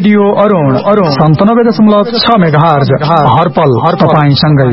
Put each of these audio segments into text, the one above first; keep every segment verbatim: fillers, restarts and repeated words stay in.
Radio Arun Arun सन्तानब्बे दशमलव छ मेगाहर्ज हरपल हर तपाईंसँगै।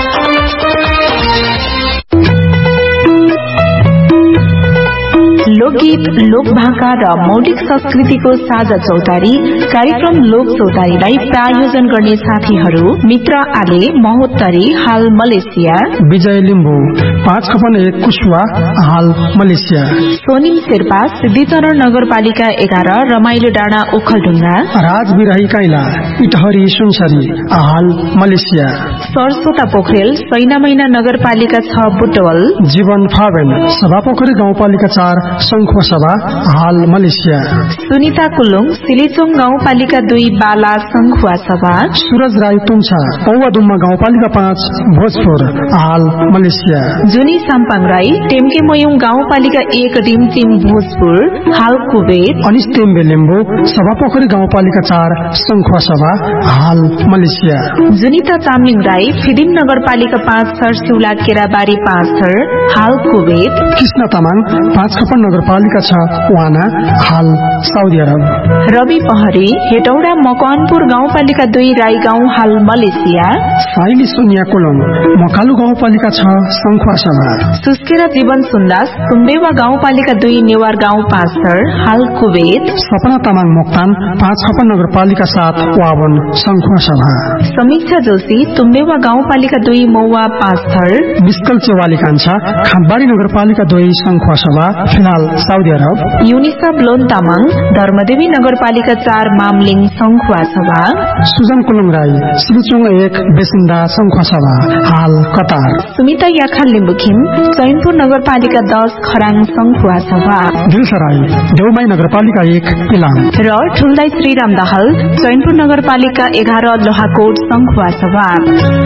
लोकगीत, लोकभाका र मौलिक संस्कृतिको साझा चौतारी कार्यक्रम लोक चौतारीलाई प्रायोजन गर्ने साथीहरू मित्र आले महोत्तरी हाल मलेसिया, विजय लिम्बू पाँच खपन एक कुशवा हाल मलेसिया, सोनिम शेर्पा सिद्धिचरण नगरपालिका एघार रमाइलो डाँडा ओखलढुङ्गा, राज बिराही काइला इटहरी सुनसरी हाल मलेसिया, सरस्वता पोखरेल सैनामैना नगरपालिका छ बुटवल, जीवन फावेन सभापोखरी गाउँपालिका चार संखुवा सभा हाल मलेसिया, सुनिता कुलुङ सिलिचोङ गाउँपालिका दुई बाला संखुवा सभा, सूरज राई तुङछा पौवादुम्मा गाउँपालिका पाँच भोजपुर हाल मलेसिया, जुनी साम्पाङ राई टेम्केमोयुङ गाउँपालिका एक डिमटिम भोजपुर हाल कुवेत, अनिस टेम्बे लिम्बू सभापोखरी गाउँपालिका चार संखुवा सभा हाल मलेसिया, जुनिता चामलिङ राई फिदिम नगरपालिका पाँच सरसिउला केराबारी पाँच थर हाल कुवेत, कृष्ण तामाङ पाँच खपन नगरपालिका छ वाना हाल साउदी अरब, रवि पहरी हेटौडा मकवानपुर गाउँपालिका दुई राई गाउँ हाल मलेसिया, साइली सोनिया कोलङ मकालु गाउँपालिका छ संखुवा सभा, सुस्केरा जीवन सुन्दास सुम्बेवा गाउँपालिका दुई नेवार गाउँ पाँच थर हाल कुवेत, सपना तामाङ मोक्तान पाँच खपन नगरपालिका सात वावन संखुवा सभा, समीक्षा जोशी तुम्बेवा गाउँपालिका दुई मौवा पाँच थर, बिस्कल चेवाली कान्छा खामबारी नगरपालिका दुई संखुवा सभा फिलहाल Saudi Arab, Yunisa blown Tamang Dharmdevi नगरपालिका चार मामलिङ संखुवा सभा, सुजन कुलुङ राई सिलिचोङ एक बेसिन्दा संखुवा सभा हाल कतार, सुमिता याखा लिम्बुखिम चैनपुर नगरपालिका दस खराङ संखुवा सभा, दिलसराई देउमाई नगरपालिका एक इलाम र ठुल्दाई श्रीराम दाहाल चैनपुर नगरपालिका एघार लोहाकोट संखुवा सभा।